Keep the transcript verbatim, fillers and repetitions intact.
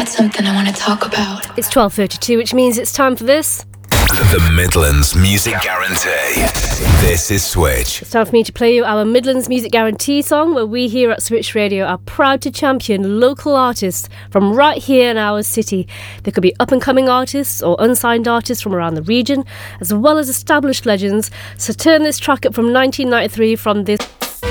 something I want to talk about. It's twelve thirty-two, which means it's time for this. The Midlands Music Guarantee. This is Switch. It's time for me to play you our Midlands Music Guarantee song, where we here at Switch Radio are proud to champion local artists from right here in our city. They could be up-and-coming artists or unsigned artists from around the region, as well as established legends. So turn this track up from nineteen ninety-three from this...